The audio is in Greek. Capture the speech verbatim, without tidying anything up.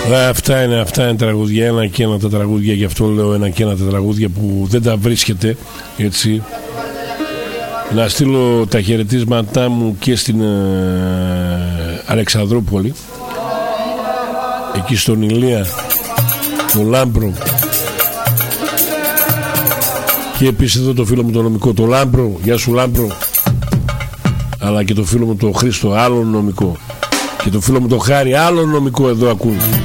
Αυτά είναι, αυτά είναι τραγούδια, ένα και ένα τα τραγούδια, γι' αυτό λέω ένα και ένα τα τραγούδια που δεν τα βρίσκεται, έτσι. Να στείλω τα χαιρετίσματά μου και στην ε, Αλεξανδρούπολη, εκεί στον Ηλία, τον Λάμπρο, και επίσης εδώ το φίλο μου το νομικό, το Λάμπρο, γεια σου Λάμπρο, αλλά και το φίλο μου το Χρήστο, άλλο νομικό, και το φίλο μου το Χάρη, άλλο νομικό εδώ ακούν.